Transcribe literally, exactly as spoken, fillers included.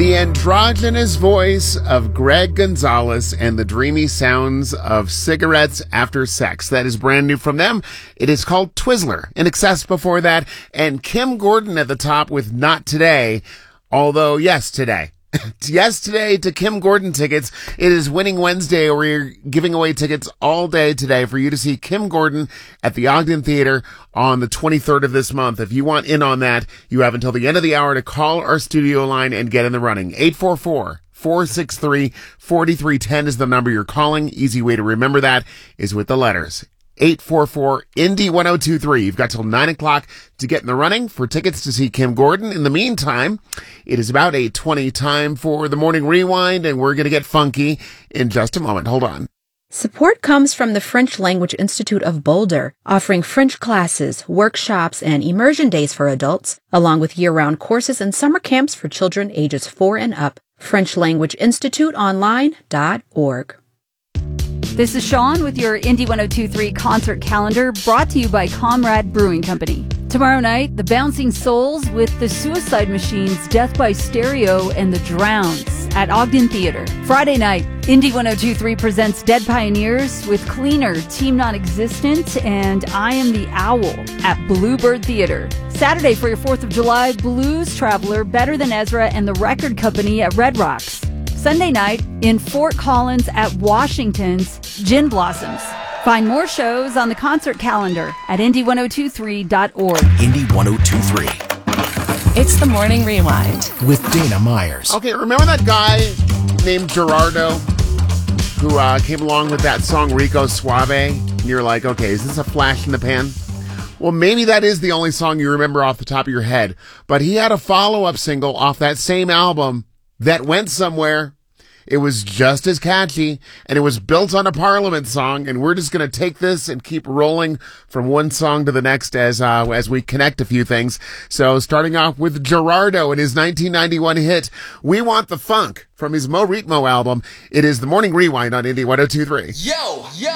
The androgynous voice of Greg Gonzalez and the dreamy sounds of Cigarettes After Sex. That is brand new from them. It is called Twizzler. In excess before that, and Kim Gordon at the top with Not Today. Although, yes, today. Yes, today to Kim Gordon tickets. It is Winning Wednesday, where we're giving away tickets all day today for you to see Kim Gordon at the Ogden Theater on the twenty-third of this month. If you want in on that, you have until the end of the hour to call our studio line and get in the running. eight four four, four six three, four three one zero is the number you're calling. Easy way to remember that is with the letters. eight four four, Indy one oh two three. You've got till nine o'clock to get in the running for tickets to see Kim Gordon. In the meantime, it is about eight twenty time for the Morning Rewind, and we're going to get funky in just a moment. Hold on. Support comes from the French Language Institute of Boulder, offering French classes, workshops, and immersion days for adults, along with year-round courses and summer camps for children ages four and up. French Language Institute Online dot org. This is Sean with your Indy one oh two three concert calendar, brought to you by Comrade Brewing Company. Tomorrow night, the Bouncing Souls with the Suicide Machines, Death by Stereo, and the Drowns at Ogden Theater. Friday night, Indy one oh two three presents Dead Pioneers with Cleaner, Team Non-Existent, and I Am the Owl at Bluebird Theater. Saturday, for your fourth of July, Blues Traveler, Better Than Ezra, and the Record Company at Red Rocks. Sunday night in Fort Collins at Washington's Gin Blossoms. Find more shows on the concert calendar at Indy one oh two three dot org. Indy one oh two three. It's the Morning Rewind with Dana Myers. Okay, remember that guy named Gerardo who uh, came along with that song Rico Suave? And you're like, okay, is this a flash in the pan? Well, maybe that is the only song you remember off the top of your head. But he had a follow-up single off that same album that went somewhere. It was just as catchy, and it was built on a Parliament song, and we're just going to take this and keep rolling from one song to the next as uh, as we connect a few things. So starting off with Gerardo and his nineteen ninety-one hit, We Want the Funk, from his Mo Ritmo album. It is the Morning Rewind on Indy one oh two three. Yo, yo!